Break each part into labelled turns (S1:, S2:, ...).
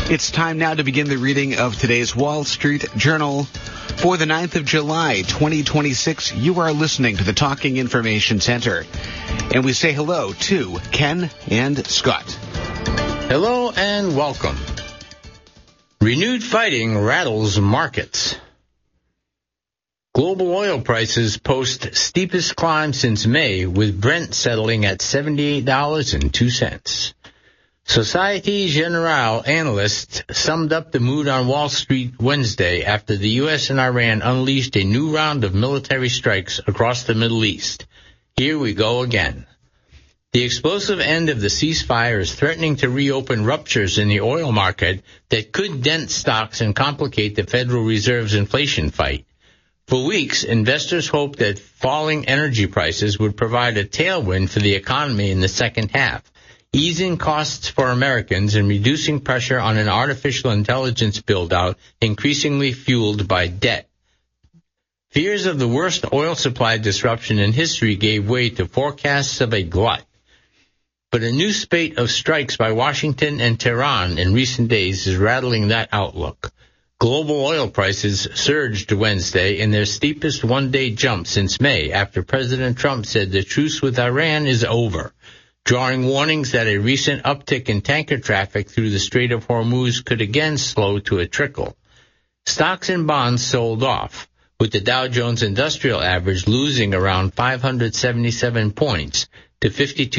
S1: It's time now to begin the reading of today's Wall Street Journal. For the 9th of July, 2026, you are listening to the Talking Information Center. And we say hello to Ken and Scott.
S2: Hello and welcome. Renewed fighting rattles markets. Global oil prices post steepest climb since May, with Brent settling at $78.02. Societe Generale analysts summed up the mood on Wall Street Wednesday after the U.S. and Iran unleashed a new round of military strikes across the Middle East. Here we go again. The explosive end of the ceasefire is threatening to reopen ruptures in the oil market that could dent stocks and complicate the Federal Reserve's inflation fight. For weeks, investors hoped that falling energy prices would provide a tailwind for the economy in the second half, easing costs for Americans and reducing pressure on an artificial intelligence build-out increasingly fueled by debt. Fears of the worst oil supply disruption in history gave way to forecasts of a glut. But a new spate of strikes by Washington and Tehran in recent days is rattling that outlook. Global oil prices surged Wednesday in their steepest one-day jump since May after President Trump said the truce with Iran is over, drawing warnings that a recent uptick in tanker traffic through the Strait of Hormuz could again slow to a trickle. Stocks and bonds sold off, with the Dow Jones Industrial Average losing around 577 points to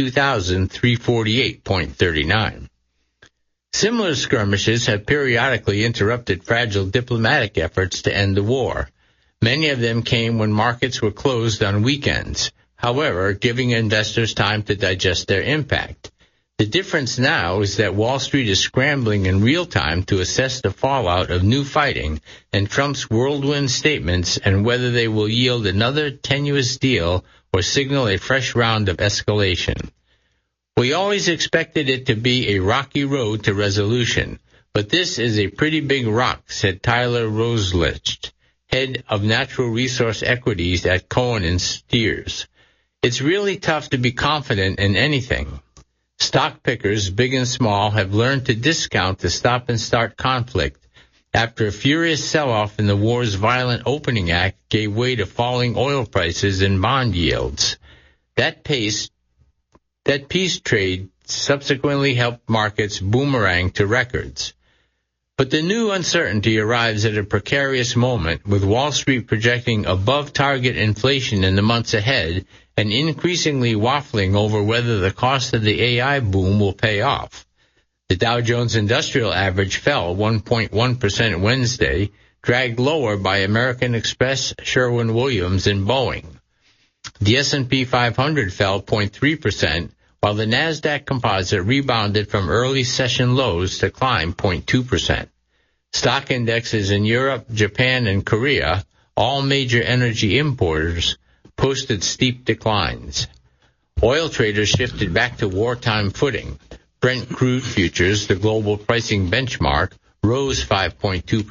S2: 52,348.39. Similar skirmishes have periodically interrupted fragile diplomatic efforts to end the war. Many of them came when markets were closed on weekends, however, giving investors time to digest their impact. The difference now is that Wall Street is scrambling in real time to assess the fallout of new fighting and Trump's whirlwind statements and whether they will yield another tenuous deal or signal a fresh round of escalation. We always expected it to be a rocky road to resolution, but this is a pretty big rock, said Tyler Roslich, head of natural resource equities at Cohen & Steers. It's really tough to be confident in anything. Stock pickers, big and small, have learned to discount the stop-and-start conflict after a furious sell-off in the war's violent opening act gave way to falling oil prices and bond yields. That peace trade subsequently helped markets boomerang to records. But the new uncertainty arrives at a precarious moment, with Wall Street projecting above-target inflation in the months ahead and increasingly waffling over whether the cost of the AI boom will pay off. The Dow Jones Industrial Average fell 1.1% Wednesday, dragged lower by American Express, Sherwin-Williams, and Boeing. The S&P 500 fell 0.3%, while the NASDAQ Composite rebounded from early session lows to climb 0.2%. Stock indexes in Europe, Japan, and Korea, all major energy importers, posted steep declines. Oil traders shifted back to wartime footing. Brent crude futures, the global pricing benchmark, rose 5.2% to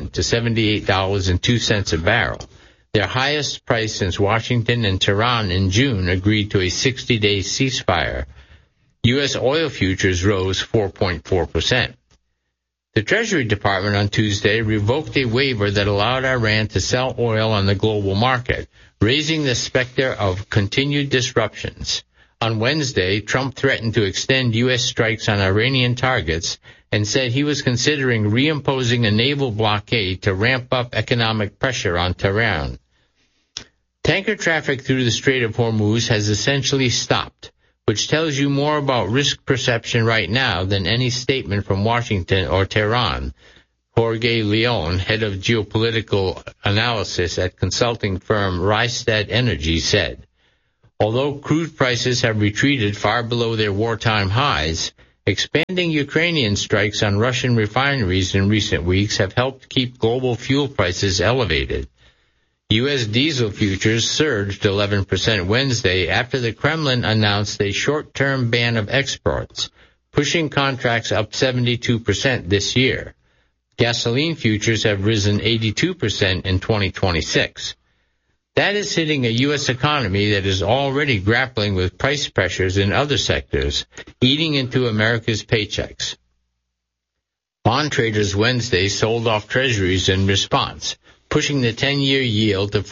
S2: $78.02 a barrel, their highest price since Washington and Tehran in June agreed to a 60-day ceasefire. U.S. oil futures rose 4.4%. The Treasury Department on Tuesday revoked a waiver that allowed Iran to sell oil on the global market, raising the specter of continued disruptions. On Wednesday, Trump threatened to extend U.S. strikes on Iranian targets and said he was considering reimposing a naval blockade to ramp up economic pressure on Tehran. Tanker traffic through the Strait of Hormuz has essentially stopped, which tells you more about risk perception right now than any statement from Washington or Tehran. Jorge Leon, head of geopolitical analysis at consulting firm Rystad Energy, said, although crude prices have retreated far below their wartime highs, expanding Ukrainian strikes on Russian refineries in recent weeks have helped keep global fuel prices elevated. U.S. diesel futures surged 11% Wednesday after the Kremlin announced a short-term ban of exports, pushing contracts up 72% this year. Gasoline futures have risen 82% in 2026. That is hitting a U.S. economy that is already grappling with price pressures in other sectors, eating into America's paychecks. Bond traders Wednesday sold off treasuries in response, pushing the 10-year yield to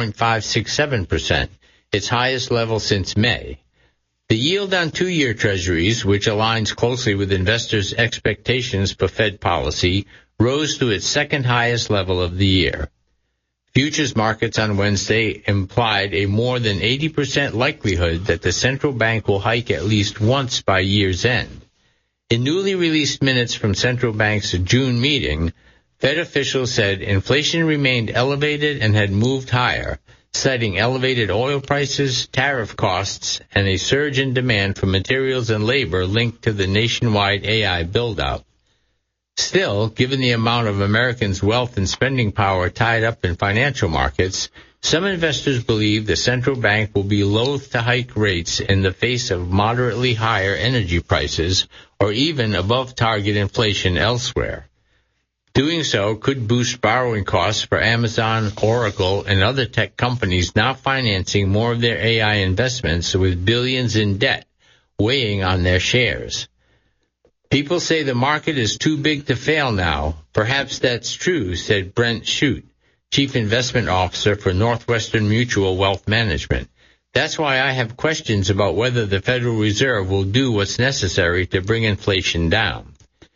S2: 4.567%, its highest level since May. The yield on 2-year treasuries, which aligns closely with investors' expectations for Fed policy, rose to its second highest level of the year. Futures markets on Wednesday implied a more than 80% likelihood that the central bank will hike at least once by year's end. In newly released minutes from central bank's June meeting, Fed officials said inflation remained elevated and had moved higher, citing elevated oil prices, tariff costs, and a surge in demand for materials and labor linked to the nationwide AI build-out. Still, given the amount of Americans' wealth and spending power tied up in financial markets, some investors believe the central bank will be loath to hike rates in the face of moderately higher energy prices or even above target inflation elsewhere. Doing so could boost borrowing costs for Amazon, Oracle, and other tech companies now financing more of their AI investments with billions in debt, weighing on their shares. People say the market is too big to fail now. Perhaps that's true, said Brent Shute, Chief Investment Officer for Northwestern Mutual Wealth Management. That's why I have questions about whether the Federal Reserve will do what's necessary to bring inflation down.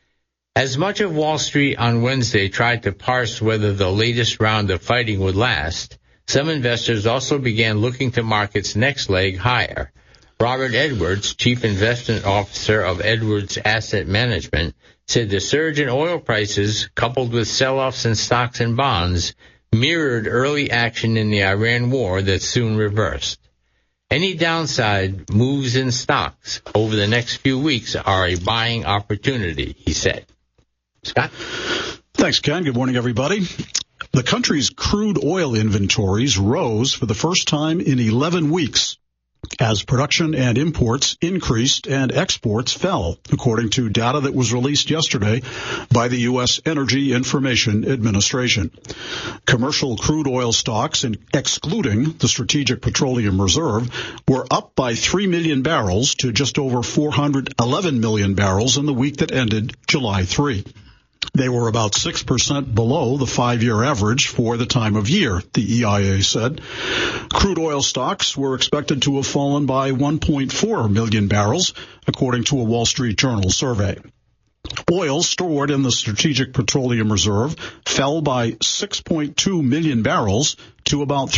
S2: As much of Wall Street on Wednesday tried to parse whether the latest round of fighting would last, some investors also began looking to markets' next leg higher. Robert Edwards, Chief Investment Officer of Edwards Asset Management, said the surge in oil prices, coupled with sell-offs in stocks and bonds, mirrored early action in the Iran war that soon reversed. Any downside moves in stocks over the next few weeks are a buying opportunity, he said. Scott?
S3: Thanks, Ken. Good morning, everybody. The country's crude oil inventories rose for the first time in 11 weeks as production and imports increased and exports fell, according to data that was released yesterday by the U.S. Energy Information Administration. Commercial crude oil stocks, excluding the Strategic Petroleum Reserve, were up by 3 million barrels to just over 411 million barrels in the week that ended July 3. They were about 6% below the 5-year average for the time of year, the EIA said. Crude oil stocks were expected to have fallen by 1.4 million barrels, according to a Wall Street Journal survey. Oil stored in the Strategic Petroleum Reserve fell by 6.2 million barrels to about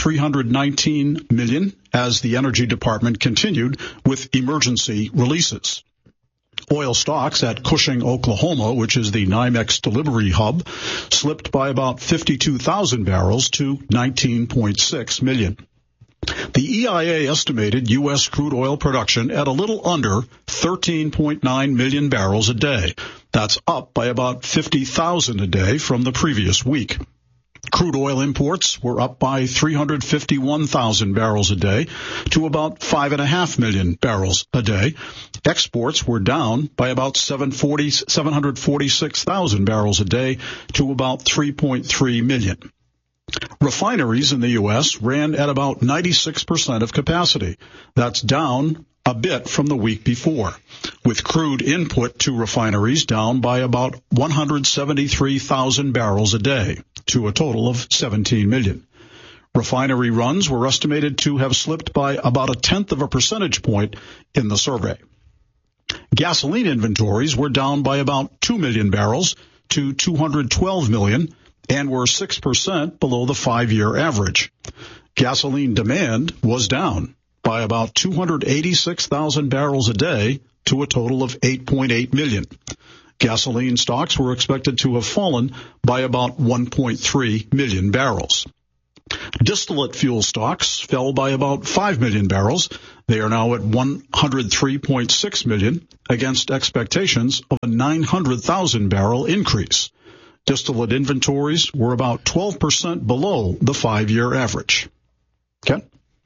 S3: 319 million as the Energy Department continued with emergency releases. Oil stocks at Cushing, Oklahoma, which is the NYMEX delivery hub, slipped by about 52,000 barrels to 19.6 million. The EIA estimated U.S. crude oil production at a little under 13.9 million barrels a day. That's up by about 50,000 a day from the previous week. Crude oil imports were up by 351,000 barrels a day to about 5.5 million barrels a day. Exports were down by about 746,000 barrels a day to about 3.3 million. Refineries in the U.S. ran at about 96% of capacity. That's down a bit from the week before, with crude input to refineries down by about 173,000 barrels a day to a total of 17 million. Refinery runs were estimated to have slipped by about 0.1 of a percentage point in the survey. Gasoline inventories were down by about 2 million barrels to 212 million and were 6% below the 5-year average. Gasoline demand was down by about 286,000 barrels a day to a total of 8.8 million. Gasoline stocks were expected to have fallen by about 1.3 million barrels. Distillate fuel stocks fell by about 5 million barrels. They are now at 103.6 million against expectations of a 900,000 barrel increase. Distillate inventories were about 12% below the 5-year average. Ken?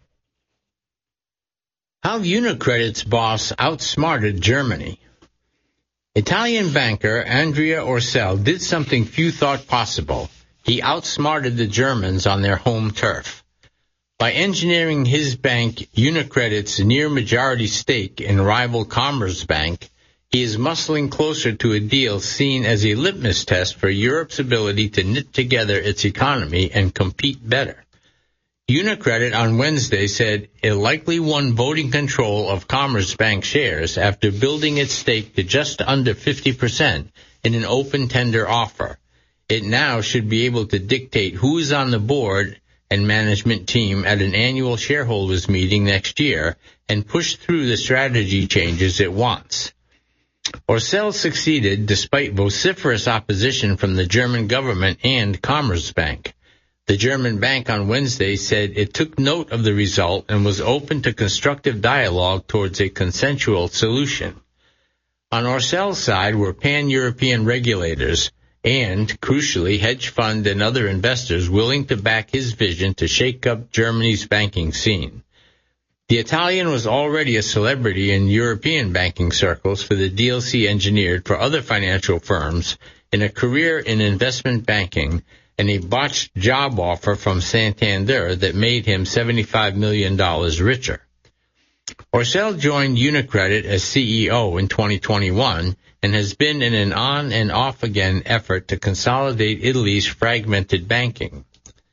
S2: How UniCredit's boss outsmarted Germany. Italian banker Andrea Orcel did something few thought possible. He outsmarted the Germans on their home turf. By engineering his bank UniCredit's near-majority stake in rival Commerzbank, He is muscling closer to a deal seen as a litmus test for Europe's ability to knit together its economy and compete better. UniCredit on Wednesday said it likely won voting control of Commerzbank shares after building its stake to just under 50% in an open tender offer. It now should be able to dictate who is on the board and management team at an annual shareholders meeting next year and push through the strategy changes it wants. Orcel succeeded despite vociferous opposition from the German government and Commerzbank. The German bank on Wednesday said it took note of the result and was open to constructive dialogue towards a consensual solution. On Orcel's side were pan-European regulators and, crucially, hedge fund and other investors willing to back his vision to shake up Germany's banking scene. The Italian was already a celebrity in European banking circles for the deals he engineered for other financial firms in a career in investment banking and a botched job offer from Santander that made him $75 million richer. Orcel joined UniCredit as CEO in 2021 and has been in an on and off again effort to consolidate Italy's fragmented banking.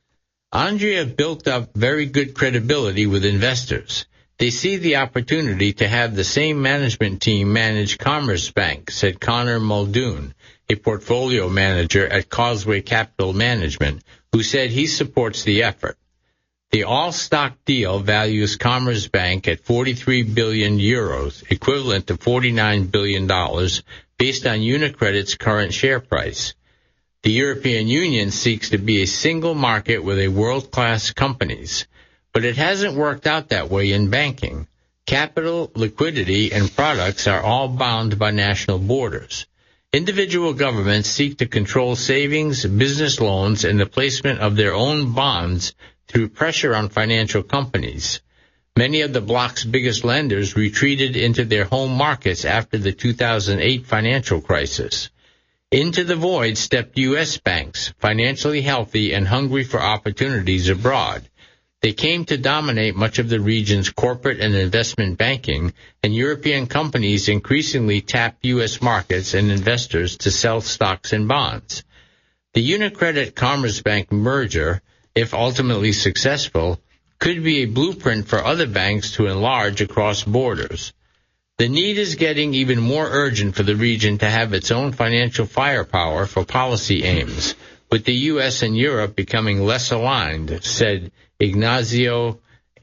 S2: Andrea built up very good credibility with investors. They see the opportunity to have the same management team manage Commerzbank, said Connor Muldoon, a portfolio manager at Causeway Capital Management, who said he supports the effort. The all-stock deal values Commerzbank at 43 billion euros, equivalent to $49 billion, based on UniCredit's current share price. The European Union seeks to be a single market with a world-class companies, but it hasn't worked out that way in banking. Capital, liquidity, and products are all bound by national borders. Individual governments seek to control savings, business loans, and the placement of their own bonds through pressure on financial companies. Many of the bloc's biggest lenders retreated into their home markets after the 2008 financial crisis. Into the void stepped U.S. banks, financially healthy and hungry for opportunities abroad. They came to dominate much of the region's corporate and investment banking, and European companies increasingly tap U.S. markets and investors to sell stocks and bonds. The UniCredit Commerzbank merger, if ultimately successful, could be a blueprint for other banks to enlarge across borders. The need is getting even more urgent for the region to have its own financial firepower for policy aims, with the U.S. and Europe becoming less aligned, said Ignazio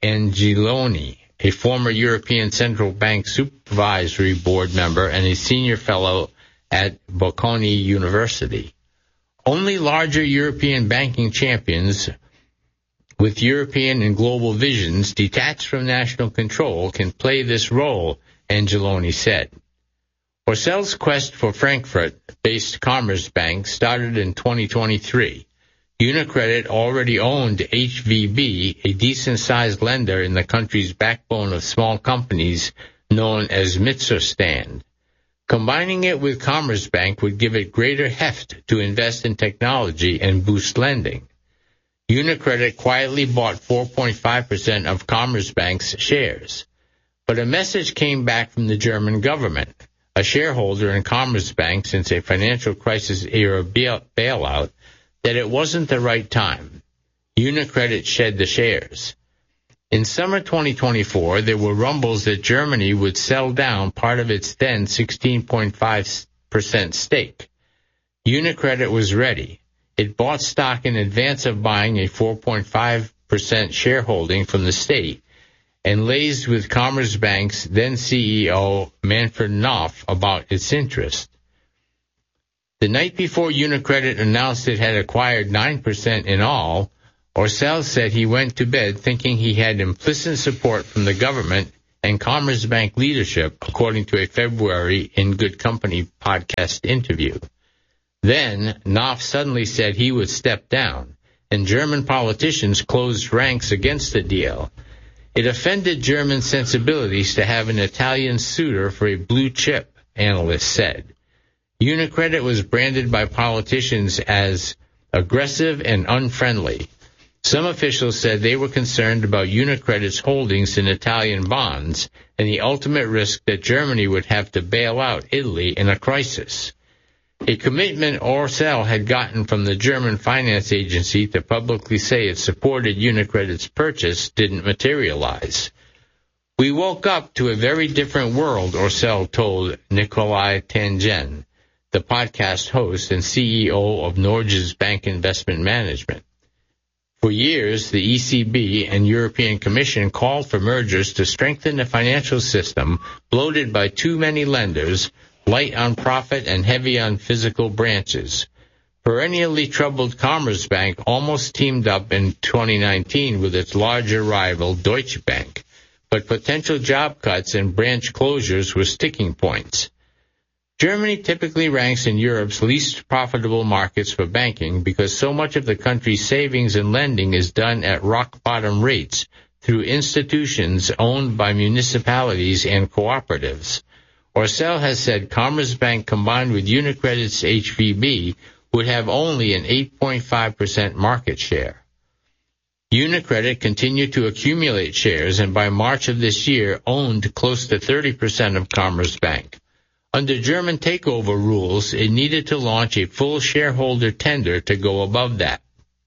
S2: Angeloni, a former European Central Bank Supervisory Board member and a senior fellow at Bocconi University. Only larger European banking champions with European and global visions detached from national control can play this role, Angeloni said. Orcel's quest for Frankfurt-based Commerzbank started in 2023. UniCredit already owned HVB, a decent-sized lender in the country's backbone of small companies known as Mittelstand. Combining it with Commerzbank would give it greater heft to invest in technology and boost lending. UniCredit quietly bought 4.5% of Commerzbank's shares. But a message came back from the German government, a shareholder in Commerzbank since a financial crisis-era bailout, that it wasn't the right time. UniCredit shed the shares. In summer 2024, there were rumbles that Germany would sell down part of its then 16.5% stake. UniCredit was ready. It bought stock in advance of buying a 4.5% shareholding from the state and liaised with Commerzbank's then CEO Manfred Knof about its interest. The night before UniCredit announced it had acquired 9% in all, Orcel said he went to bed thinking he had implicit support from the government and Commerzbank leadership, according to a February In Good Company podcast interview. Then, Knof suddenly said he would step down, and German politicians closed ranks against the deal. It offended German sensibilities to have an Italian suitor for a blue chip, analysts said. UniCredit was branded by politicians as aggressive and unfriendly. Some officials said they were concerned about Unicredit's holdings in Italian bonds and the ultimate risk that Germany would have to bail out Italy in a crisis. A commitment Orcel had gotten from the German finance agency to publicly say it supported Unicredit's purchase didn't materialize. We woke up to a very different world, Orcel told Nikolai Tangen, the podcast host and CEO of Norges Bank Investment Management. For years, the ECB and European Commission called for mergers to strengthen the financial system bloated by too many lenders, light on profit and heavy on physical branches. Perennially troubled Commerzbank almost teamed up in 2019 with its larger rival Deutsche Bank, but potential job cuts and branch closures were sticking points. Germany typically ranks in Europe's least profitable markets for banking because so much of the country's savings and lending is done at rock-bottom rates through institutions owned by municipalities and cooperatives. Orcel has said Commerzbank combined with Unicredit's HVB would have only an 8.5% market share. Unicredit continued to accumulate shares and by March of this year owned close to 30% of Commerzbank. Under German takeover rules, it needed to launch a full shareholder tender to go above that.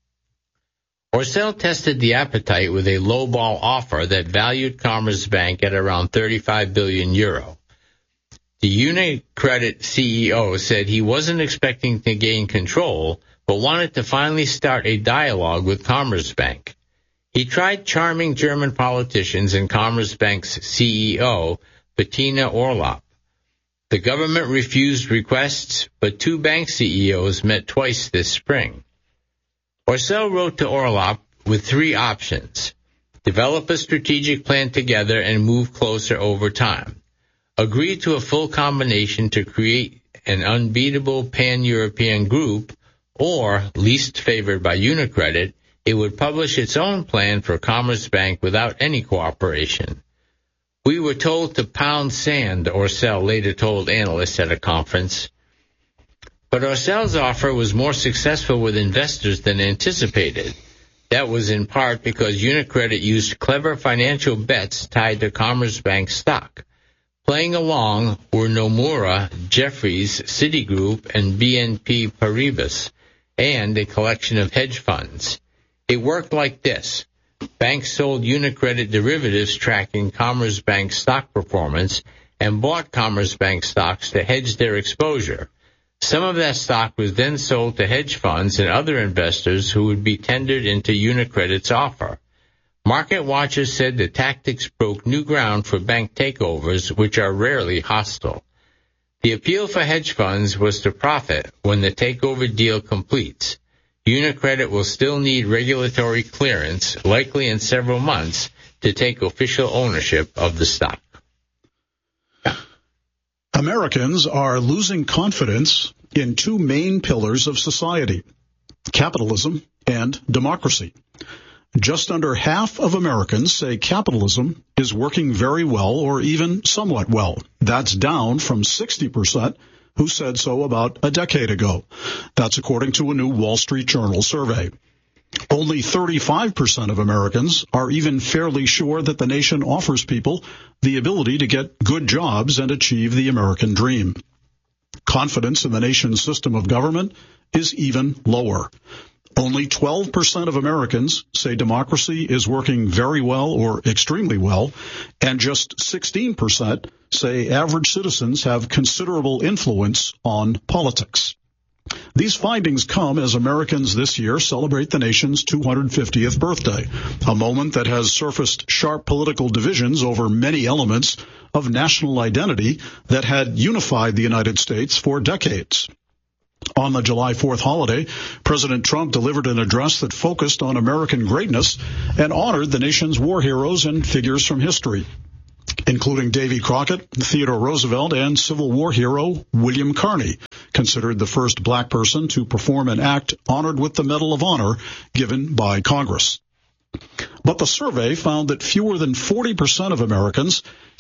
S2: Orcel tested the appetite with a lowball offer that valued Commerzbank at around 35 billion euro. The Unicredit CEO said he wasn't expecting to gain control, but wanted to finally start a dialogue with Commerzbank. He tried charming German politicians and Commerzbank's CEO, Bettina Orlopp. The government refused requests, but two bank CEOs met twice this spring. Orcel wrote to Orlopp with three options: develop a strategic plan together and move closer over time, agree to a full combination to create an unbeatable pan-European group, or, least favored by Unicredit, it would publish its own plan for Commerzbank without any cooperation. We were told to pound sand, Orcel later told analysts at a conference. But Orcel's offer was more successful with investors than anticipated. That was in part because Unicredit used clever financial bets tied to Commerzbank stock. Playing along were Nomura, Jefferies, Citigroup, and BNP Paribas, and a collection of hedge funds. It worked like this. Banks sold Unicredit derivatives tracking Commerzbank stock performance and bought Commerzbank stocks to hedge their exposure. Some of that stock was then sold to hedge funds and other investors who would be tendered into Unicredit's offer. Market watchers said the tactics broke new ground for bank takeovers, which are rarely hostile. The appeal for hedge funds was to profit when the takeover deal completes. Unicredit will still need regulatory clearance, likely in several months, to take official ownership of the stock.
S3: Americans are losing confidence in two main pillars of society, capitalism and democracy. Just under half of Americans say capitalism is working very well or even somewhat well. That's down from 60% who said so about a decade ago. That's according to a new Wall Street Journal survey. Only 35% of Americans are even fairly sure that the nation offers people the ability to get good jobs and achieve the American dream. Confidence in the nation's system of government is even lower. Only 12% of Americans say democracy is working very well or extremely well, and just 16% say average citizens have considerable influence on politics. These findings come as Americans this year celebrate the nation's 250th birthday, a moment that has surfaced sharp political divisions over many elements of national identity that had unified the United States for decades. On the July 4th holiday, President Trump delivered an address that focused on American greatness and honored the nation's war heroes and figures from history, including Davy Crockett, Theodore Roosevelt, and Civil War hero William Carney, considered the first black person to perform an act honored with the Medal of Honor given by Congress. But the survey found that fewer than 40% of Americans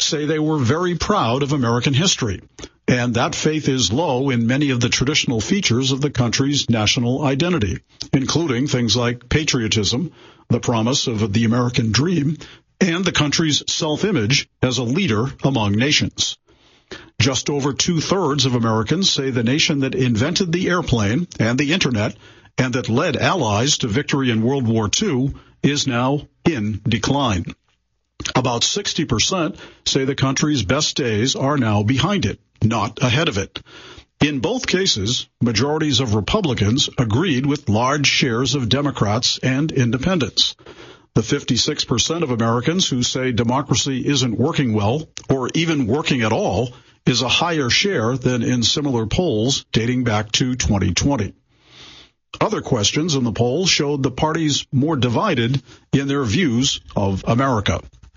S3: say they were very proud of American history, and that faith is low in many of the traditional features of the country's national identity, including things like patriotism, the promise of the American dream, and the country's self-image as a leader among nations. Just over 2/3 of Americans say the nation that invented the airplane and the internet and that led allies to victory in World War II is now in decline. About 60% say the country's best days are now behind it, not ahead of it. In both cases, majorities of Republicans agreed with large shares of Democrats and independents. The 56% of Americans who say democracy isn't working well or even working at all is a higher share than in similar polls dating back to 2020. Other questions in the poll showed the parties more divided in their views of America.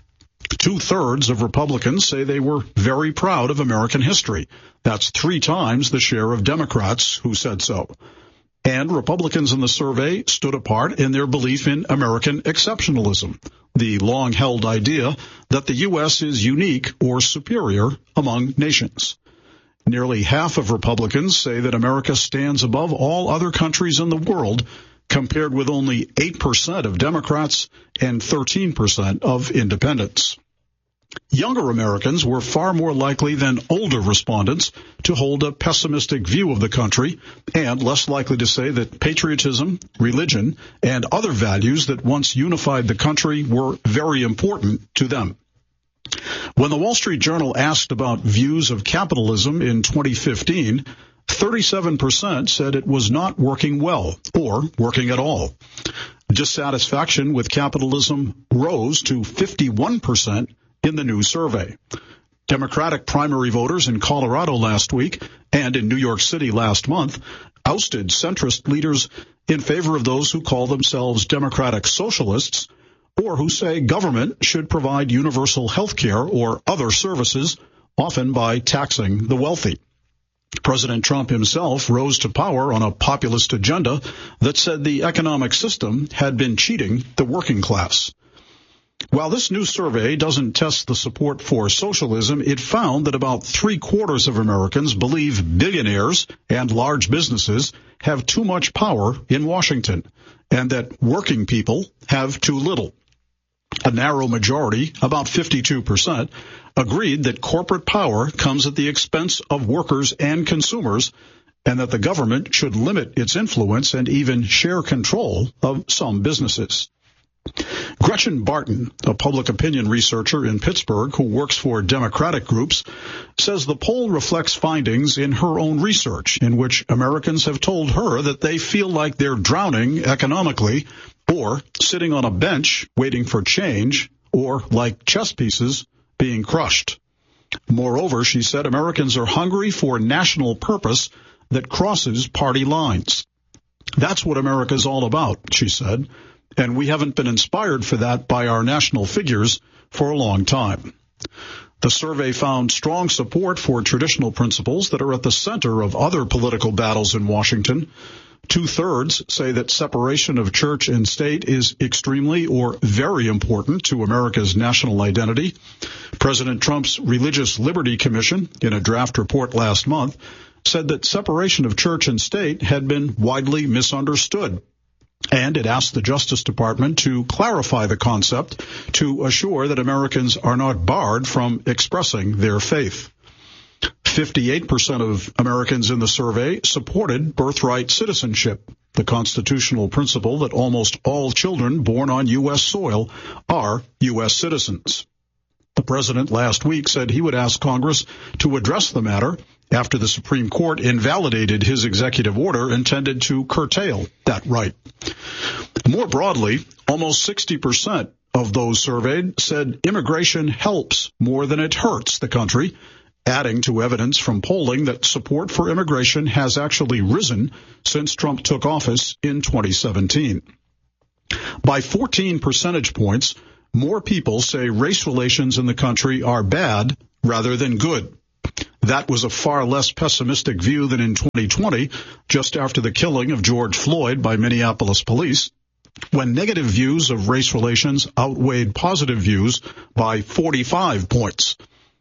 S3: 2/3 of Republicans say they were very proud of American history. That's 3 times the share of Democrats who said so. And Republicans in the survey stood apart in their belief in American exceptionalism, the long-held idea that the U.S. is unique or superior among nations. Nearly half of Republicans say that America stands above all other countries in the world, compared with only 8% of Democrats and 13% of independents. Younger Americans were far more likely than older respondents to hold a pessimistic view of the country and less likely to say that patriotism, religion, and other values that once unified the country were very important to them. When the Wall Street Journal asked about views of capitalism in 2015, 37% said it was not working well or working at all. Dissatisfaction with capitalism rose to 51% in the new survey. Democratic primary voters in Colorado last week and in New York City last month ousted centrist leaders in favor of those who call themselves Democratic socialists or who say government should provide universal health care or other services, often by taxing the wealthy. President Trump himself rose to power on a populist agenda that said the economic system had been cheating the working class. While this new survey doesn't test the support for socialism, it found that about 3/4 of Americans believe billionaires and large businesses have too much power in Washington, and that working people have too little. A narrow majority, about 52%, agreed that corporate power comes at the expense of workers and consumers, and that the government should limit its influence and even share control of some businesses. Gretchen Barton, a public opinion researcher in Pittsburgh who works for Democratic groups, says the poll reflects findings in her own research in which Americans have told her that they feel like they're drowning economically or sitting on a bench waiting for change or like chess pieces being crushed. Moreover, she said Americans are hungry for national purpose that crosses party lines. That's what America's all about, she said. And we haven't been inspired for that by our national figures for a long time. The survey found strong support for traditional principles that are at the center of other political battles in Washington. 2/3 say that separation of church and state is extremely or very important to America's national identity. President Trump's Religious Liberty Commission, in a draft report last month, said that separation of church and state had been widely misunderstood. And it asked the Justice Department to clarify the concept to assure that Americans are not barred from expressing their faith. 58% of Americans in the survey supported birthright citizenship, the constitutional principle that almost all children born on U.S. soil are U.S. citizens. The president last week said he would ask Congress to address the matter after the Supreme Court invalidated his executive order intended to curtail that right. More broadly, almost 60% of those surveyed said immigration helps more than it hurts the country, adding to evidence from polling that support for immigration has actually risen since Trump took office in 2017. By 14 percentage points, more people say race relations in the country are bad rather than good. That was a far less pessimistic view than in 2020, just after the killing of George Floyd by Minneapolis police, when negative views of race relations outweighed positive views by 45 points.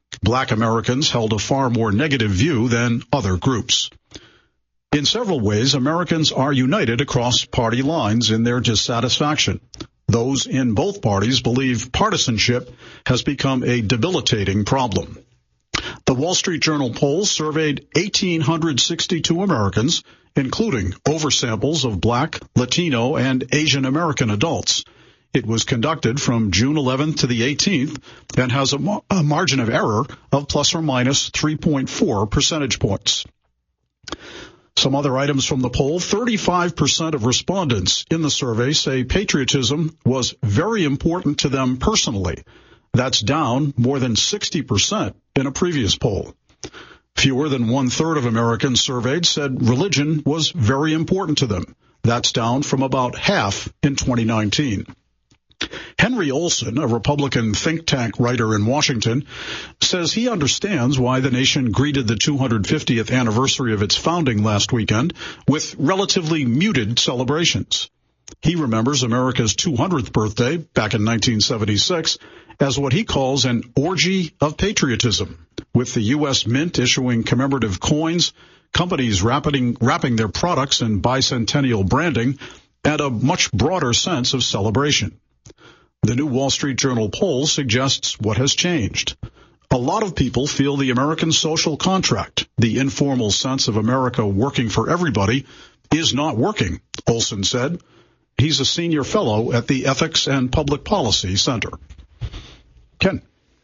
S3: Black Americans held a far more negative view than other groups. In several ways, Americans are united across party lines in their dissatisfaction. Those in both parties believe partisanship has become a debilitating problem. The Wall Street Journal poll surveyed 1,862 Americans, including oversamples of Black, Latino, and Asian American adults. It was conducted from June 11th to the 18th and has a margin of error of plus or minus 3.4 percentage points. Some other items from the poll: 35% of respondents in the survey say patriotism was very important to them personally. That's down more than 60% in a previous poll. Fewer than one-third of Americans surveyed said religion was very important to them. That's down from about half in 2019. Henry Olson, a Republican think tank writer in Washington, says he understands why the nation greeted the 250th anniversary of its founding last weekend with relatively muted celebrations. He remembers America's 200th birthday back in 1976 as what he calls an orgy of patriotism, with the U.S. Mint issuing commemorative coins, companies wrapping their products in bicentennial branding, and a much broader sense of celebration. The new Wall Street Journal poll suggests what has changed. A lot of people feel the American social contract, the informal sense of America working for everybody, is not working, Olson said. He's a senior fellow at the Ethics and Public Policy Center. Ken.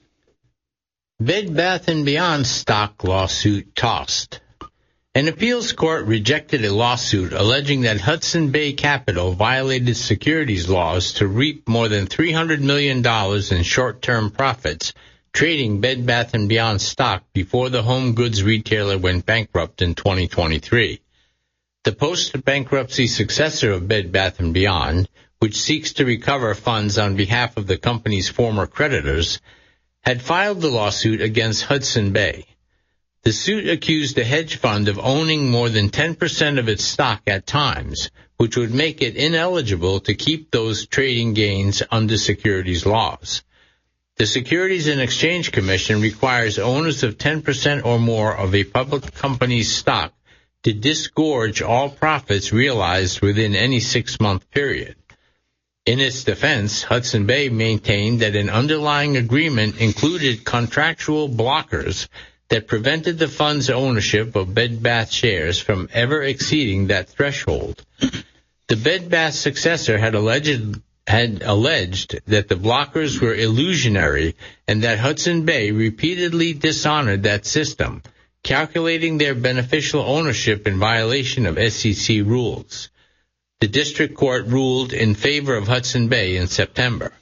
S2: Bed Bath & Beyond stock lawsuit tossed. An appeals court rejected a lawsuit alleging that Hudson Bay Capital violated securities laws to reap more than $300 million in short-term profits trading Bed Bath & Beyond stock before the home goods retailer went bankrupt in 2023. The post-bankruptcy successor of Bed Bath & Beyond, which seeks to recover funds on behalf of the company's former creditors, had filed the lawsuit against Hudson Bay. The suit accused the hedge fund of owning more than 10% of its stock at times, which would make it ineligible to keep those trading gains under securities laws. The Securities and Exchange Commission requires owners of 10% or more of a public company's stock to disgorge all profits realized within any 6-month period. In its defense, Hudson Bay maintained that an underlying agreement included contractual blockers that prevented the fund's ownership of Bed Bath shares from ever exceeding that threshold. The Bed Bath successor had alleged that the blockers were illusionary and that Hudson Bay repeatedly dishonored that system, calculating their beneficial ownership in violation of SEC rules. The district court ruled in favor of Hudson Bay in September.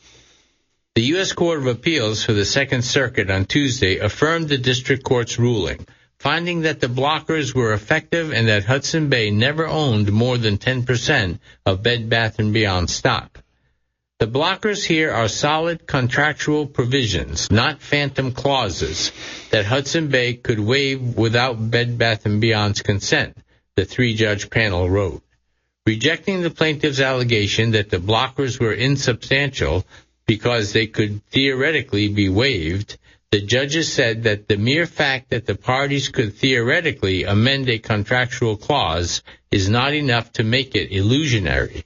S2: The U.S. Court of Appeals for the Second Circuit on Tuesday affirmed the district court's ruling, finding that the blockers were effective and that Hudson Bay never owned more than 10% of Bed Bath & Beyond stock. The blockers here are solid contractual provisions, not phantom clauses, that Hudson Bay could waive without Bed Bath & Beyond's consent, the 3-judge panel wrote. Rejecting the plaintiff's allegation that the blockers were insubstantial because they could theoretically be waived, the judges said that the mere fact that the parties could theoretically amend a contractual clause is not enough to make it illusionary.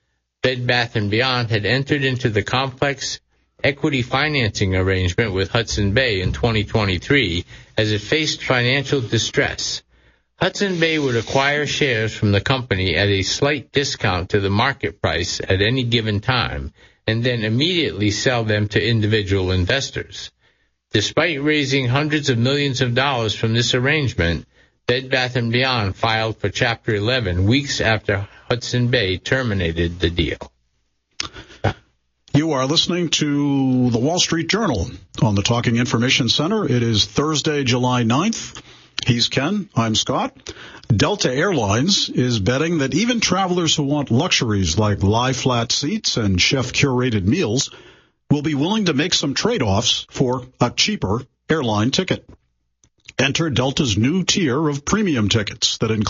S2: Bed Bath & Beyond had entered into the complex equity financing arrangement with Hudson Bay in 2023 as it faced financial distress. Hudson Bay would acquire shares from the company at a slight discount to the market price at any given time, and then immediately sell them to individual investors. Despite raising hundreds of millions of dollars from this arrangement, Bed Bath & Beyond filed for Chapter 11 weeks after Hudson Bay terminated the deal.
S3: You are listening to the Wall Street Journal on the Talking Information Center. It is Thursday, July 9th. He's Ken. I'm Scott. Delta Airlines is betting that even travelers who want luxuries like lie-flat seats and chef-curated meals will be willing to make some trade-offs for a cheaper airline ticket. Enter Delta's new tier of premium tickets that include